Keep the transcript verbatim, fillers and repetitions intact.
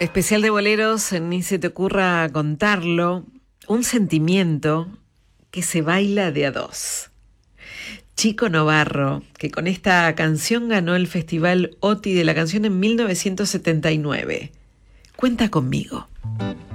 Especial de boleros, ni se te ocurra contarlo, un sentimiento que se baila de a dos. Chico Novarro, que con esta canción ganó el Festival OTI de la canción en mil novecientos setenta y nueve. Cuenta conmigo.